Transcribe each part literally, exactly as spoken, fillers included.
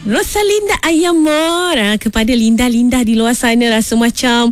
Rosalinda Ayamor, ha, kepada Linda-Linda di luar sana, rasa macam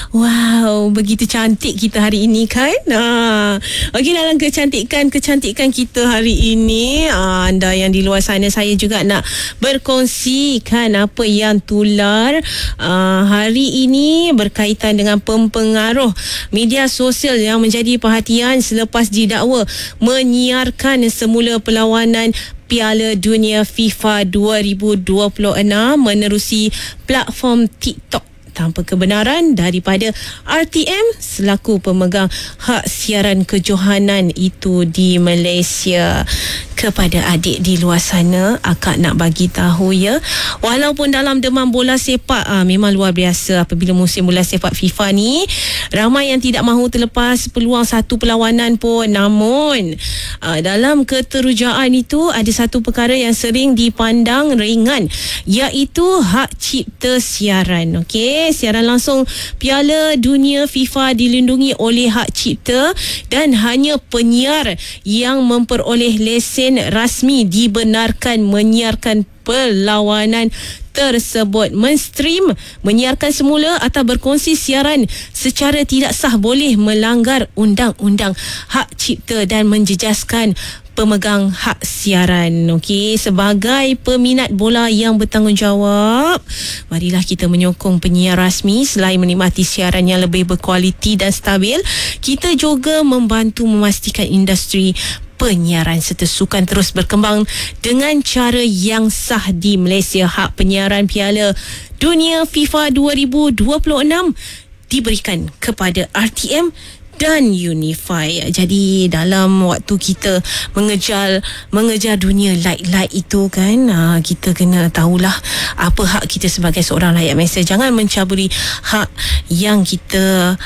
wow, begitu cantik kita hari ini kan. ha. Okey, dalam kecantikan-kecantikan kita hari ini, ha, anda yang di luar sana, saya juga nak berkongsikan apa yang tular ha, hari ini berkaitan dengan pempengaruh media sosial yang menjadi perhatian selepas didakwa menyiarkan semula perlawanan Piala Dunia FIFA dua ribu dua puluh enam menerusi platform TikTok tanpa kebenaran daripada R T M selaku pemegang hak siaran kejohanan itu di Malaysia. Kepada adik di luar sana, akak nak bagi tahu ya, walaupun dalam demam bola sepak ah, memang luar biasa apabila musim bola sepak FIFA ni, ramai yang tidak mahu terlepas peluang satu perlawanan pun. Namun ah, dalam keterujaan itu ada satu perkara yang sering dipandang ringan, iaitu hak cipta siaran. Okey, siaran langsung Piala Dunia FIFA dilindungi oleh hak cipta dan hanya penyiar yang memperoleh lesen rasmi dibenarkan menyiarkan perlawanan tersebut. Men-stream, menyiarkan semula atau berkongsi siaran secara tidak sah boleh melanggar undang-undang hak cipta dan menjejaskan pemegang hak siaran. Okey, sebagai peminat bola yang bertanggungjawab, marilah kita menyokong penyiar rasmi. Selain menikmati siaran yang lebih berkualiti dan stabil, kita juga membantu memastikan industri penyiaran serta sukan terus berkembang dengan cara yang sah di Malaysia. Hak penyiaran Piala Dunia FIFA dua ribu dua puluh enam diberikan kepada R T M dan Unify. Jadi dalam waktu kita mengejar mengejar dunia like-like itu kan, ha, kita kena tahulah apa hak kita sebagai seorang rakyat Malaysia. Jangan mencaburi hak yang kita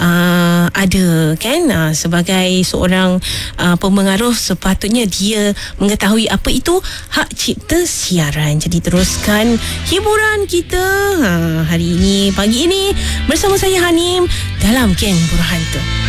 uh, ada kan. Ha, sebagai seorang uh, pemengaruh, sepatutnya dia mengetahui apa itu hak cipta siaran. Jadi teruskan hiburan kita ha, hari ini, pagi ini bersama saya Hanim dalam Geng Burhanto.